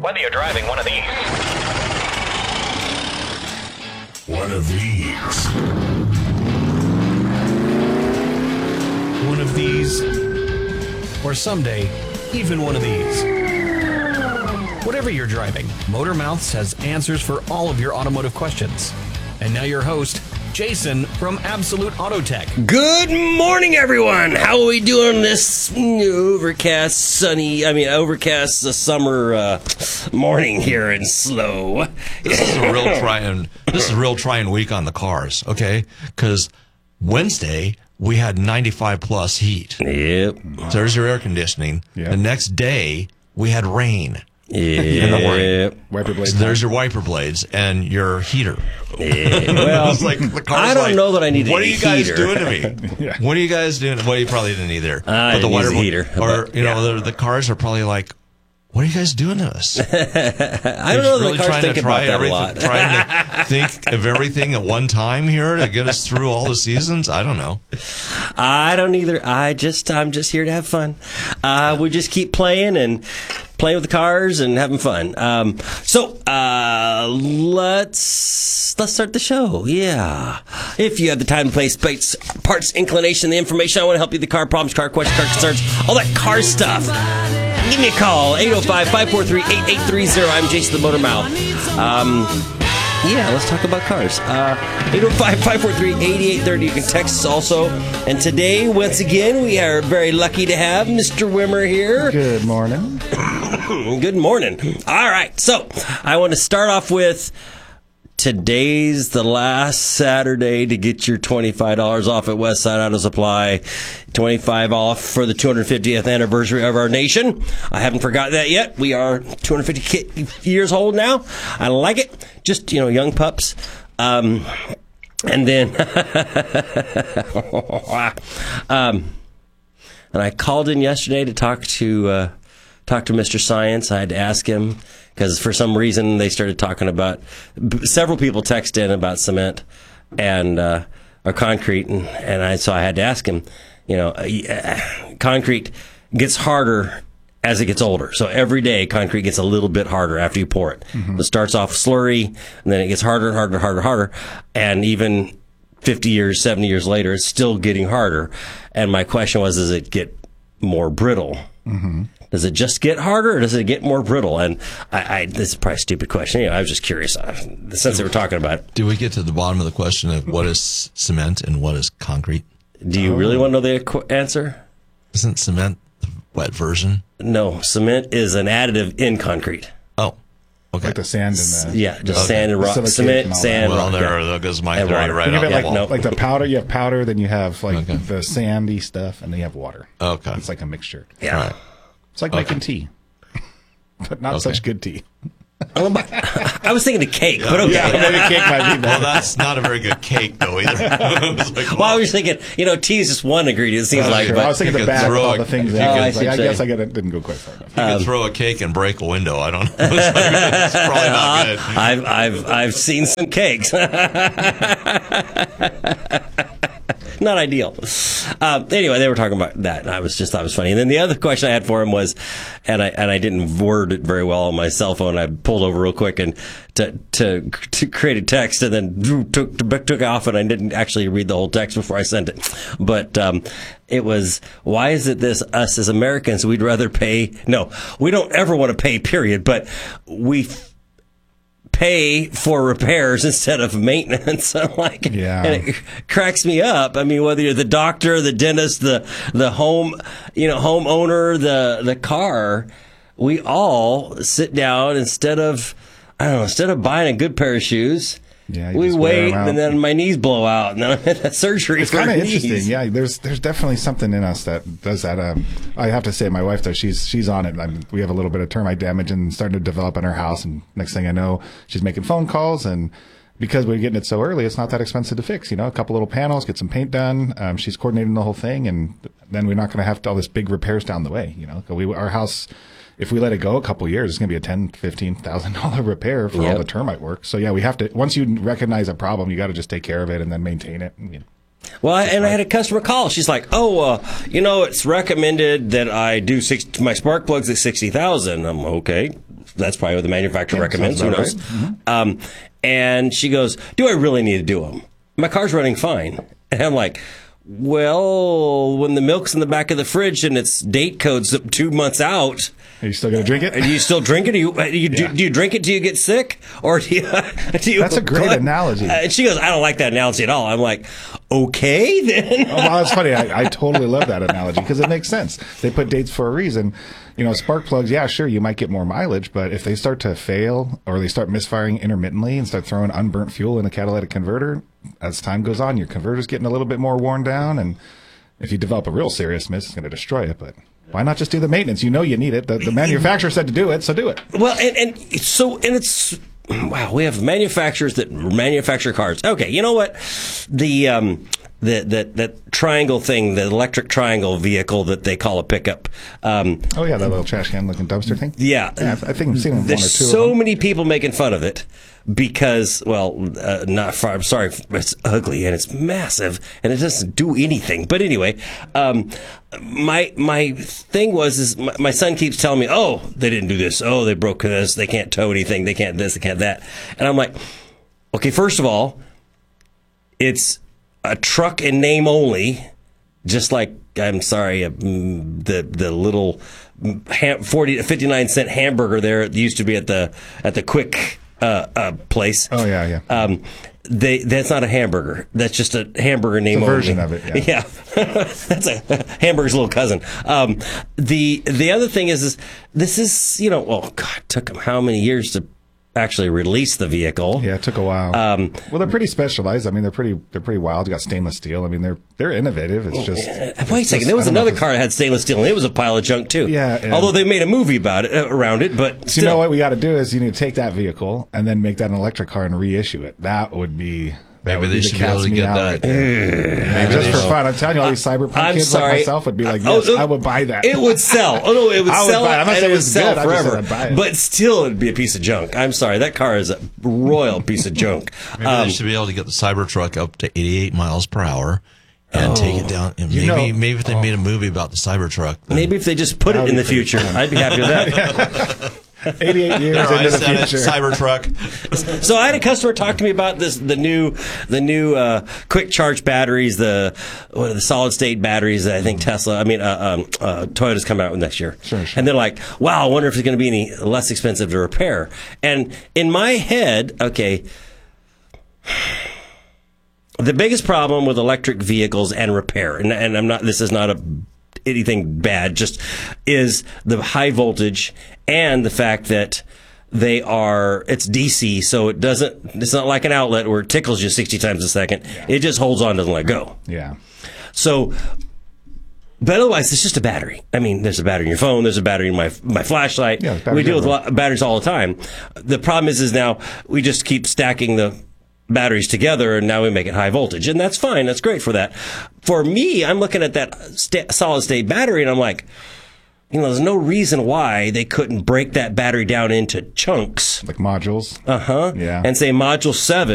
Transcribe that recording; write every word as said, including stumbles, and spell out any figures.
Whether you're driving one of these. One of these. One of these. Or someday, even one of these. Whatever you're driving, Motor Mouths has answers for all of your automotive questions. And now your host, Jason from Absolute Auto Tech. Good morning, everyone. How are we doing this overcast, sunny, I mean, overcast uh, summer uh, morning here in Slow? This is a real trying, this is a real trying week on the cars, okay? Because Wednesday, we had ninety-five plus heat. Yep. So there's your air conditioning. Yep. The next day, we had rain. In the morning. Wiper blades. So there's your wiper blades and your heater. Yeah. Well, It's like, the car's I don't like, know that I need What a are you guys heater." doing to me? Yeah. What are you guys doing? Well, you probably didn't either. I but the didn't use wiper a heater, Or, but, you know, yeah. the, the cars are probably like, what are you guys doing to us? I don't know that really the cars trying think to about try that a everything, lot. trying to think of everything at one time here to get us through all the seasons. I don't know. I don't either. I just, I'm just here to have fun. Uh, we just keep playing and playing with the cars and having fun. Um, so, uh, let's, let's start the show. Yeah. If you have the time, place, space, parts, inclination, the information, I want to help you with the car problems, car questions, car concerns, all that car stuff. Give me a call, eight oh five, five four three, eight eight three oh. I'm Jason the Motor Mouth. Um, Yeah, let's talk about cars. Uh, eight oh five, five four three, eight eight three oh. You can text us also. And today, once again, we are very lucky to have Mister Wimmer here. Good morning. Good morning. All right, so I want to start off with today's the last Saturday to get your twenty-five dollars off at Westside Auto Supply. twenty-five off for the two hundred fiftieth anniversary of our nation. I haven't forgotten that yet. We are two hundred fifty years old now. I like it. Just, you know, young pups. Um, and then, um, and I called in yesterday to talk to, uh, talk to Mister Science. I had to ask him because for some reason they started talking about, several people texted in about cement and, uh, or concrete. And, and I, so I had to ask him, you know, uh, concrete gets harder as it gets older. So every day, concrete gets a little bit harder after you pour it. Mm-hmm. It starts off slurry, and then it gets harder and harder and harder and harder. And even fifty years, seventy years later, it's still getting harder. And my question was, does it get more brittle? Mm-hmm. Does it just get harder, or does it get more brittle? And I, I this is probably a stupid question. You know, I was just curious, uh, since they were talking about it. Do we get to the bottom of the question of what is cement and what is concrete? Do you oh. really want to know the qu- answer? Isn't cement the wet version? No, cement is an additive in concrete. Oh, okay. Like the sand and the... Yeah, just okay. sand and rock. Cement, and sand, well, rock. there, Yeah. there goes my And theory water. right Think of out it the like, wall. no. like the powder. You have powder, then you have like Okay. the sandy stuff, and then you have water. Okay. It's like a mixture. Yeah. Right. It's like Okay. making tea, but not Okay. such good tea. Oh, my- I was thinking of cake, but okay. Yeah, maybe cake might be Well, better. that's not a very good cake, though, either. It's like, Well, I was thinking, you know, tea is just one ingredient, it seems Uh, like. sure. I But was thinking you the could bag with throw all a- the things in Oh, it. I It's see like, I what you're guess I saying. got didn't go quite far enough. you could throw a cake and break a window. I don't know. It's, like, it's probably not good. I've, I've, I've seen some cakes. Not ideal. Um, anyway, they were talking about that, and I was just thought it was funny. And then the other question I had for him was, and I and I didn't word it very well on my cell phone. I pulled over real quick and to to, to create a text, and then took took off, and I didn't actually read the whole text before I sent it. But um, it was, why is it this us as Americans we'd rather pay? No, we don't ever want to pay. Period. But we pay for repairs instead of maintenance. I'm like, Yeah. and it cracks me up. I mean, whether you're the doctor, the dentist, the the home, you know, homeowner, the the car, we all sit down instead of, I don't know, instead of buying a good pair of shoes. Yeah, you we just wear wait, them out. and then my knees blow out, and then I'm in surgery It's for kind of knees. interesting. Yeah, there's there's definitely something in us that does that. Um, I have to say, my wife does. She's she's on it. I mean, we have a little bit of termite damage and starting to develop in our house. And next thing I know, she's making phone calls, and because we're getting it so early, it's not that expensive to fix. You know, a couple little panels, get some paint done. Um, she's coordinating the whole thing, and then we're not going to have to all this big repairs down the way. You know, 'cause we our house. If we let it go a couple of years, it's going to be a ten, fifteen thousand dollar repair for Yep. all the termite work. So yeah, we have to. Once you recognize a problem, you got to just take care of it and then maintain it. And, you know. Well, I, and I had a customer call. She's like, "Oh, uh, you know, it's recommended that I do six, my spark plugs at sixty thousand." I'm okay. that's probably what the manufacturer Yeah, recommends. Who sounds knows? about right. Um, and she goes, "Do I really need to do them? My car's running fine." And I'm like, "Well, when the milk's in the back of the fridge and its date code's two months out." Are you still going to drink it? Do you still drink it? Do you, do, you, Yeah. do you drink it till you get sick? Or do you, do you That's a great analogy. Uh, and she goes, "I don't like that analogy at all." I'm like, "Okay, then." Oh, well, that's funny. I, I totally love that analogy because it makes sense. They put dates for a reason. You know, spark plugs, yeah, sure, you might get more mileage, but if they start to fail or they start misfiring intermittently and start throwing unburnt fuel in a catalytic converter, as time goes on, your converter's getting a little bit more worn down. And if you develop a real serious miss, it's going to destroy it. But why not just do the maintenance? You know you need it. The, the manufacturer said to do it, so do it. Well, and, and so, and it's, wow, we have manufacturers that manufacture cars. Okay, you know what? The, um, the, that, that triangle thing, the electric triangle vehicle that they call a pickup. Um, Oh, yeah, that little trash can looking dumpster thing. yeah. Yeah, I think I've seen one or two There's of so them. many people making fun of it because, well, uh, not far, I'm sorry, it's ugly and it's massive and it doesn't do anything. But anyway, um, my my thing was is my, my son keeps telling me, "Oh, they didn't do this. Oh, they broke this. They can't tow anything. They can't this. They can't that." And I'm like, okay, first of all, it's a truck in name only, just like, I'm sorry, uh, mm, the the little ham, forty to fifty-nine cent hamburger there it used to be at the at the quick uh, uh, place. Oh, yeah, yeah. Um, they that's not a hamburger. That's just a hamburger name It's a only. version of it, yeah. That's a hamburger's little cousin. Um, the the other thing is, is this is, you know, oh God, it took them how many years to actually release the vehicle? Yeah, it took a while. Um, well, they're pretty specialized. I mean, they're pretty they're pretty wild. You got stainless steel. I mean, they're they're innovative. It's just Uh, it's Wait a just- second. There was I don't know another if car that had stainless steel, and it was a pile of junk too. Yeah, and- Although they made a movie about it uh, around it, but So still. you know what we got to do is you need to take that vehicle and then make that an electric car and reissue it. That would be that Maybe would they be the should be able cat's to meat get out that. right there. Yeah, just they for should. fun. I'm telling you, all these cyberpunk I'm kids sorry. like myself would be like, Oh, yes, oh, I would buy that. It would sell. Oh no, it would I would sell, buy it. I'm not and saying it would it's sell good. I just said forever. I'd buy it. But still, it'd be a piece of junk. I'm sorry, that car is a royal piece of junk. Maybe Um, they should be able to get the Cybertruck up to eighty-eight miles per hour and take it down. And You maybe know- maybe if they made a movie about the Cybertruck, then maybe if they just put it That in would the be pretty future, fun. I'd be happy with that. eighty-eight years All right, into the said it, future. Cybertruck. So I had a customer talk to me about this, the new, the new uh, quick charge batteries, the what are the solid state batteries that I think Tesla, I mean, uh, um, uh, Toyota's coming out with next year. Sure, sure. And they're like, "Wow, I wonder if it's going to be any less expensive to repair." And in my head, okay, the biggest problem with electric vehicles and repair, and, and I'm not, this is not a anything bad, just is the high voltage and the fact that they are, it's D C, so it doesn't, it's not like an outlet where it tickles you sixty times a second. It just holds on, doesn't let go. Yeah. So, but otherwise, it's just a battery. I mean, there's a battery in your phone. There's a battery in my my flashlight. Yeah, we batteries deal with a everywhere. lot, batteries all the time. The problem is, is now we just keep stacking the batteries together, and now we make it high voltage, and that's fine. That's great for that. For me, I'm looking at that sta- solid state battery, and I'm like, you know, there's no reason why they couldn't break that battery down into chunks. Like modules. Uh huh. Yeah. And say module seven.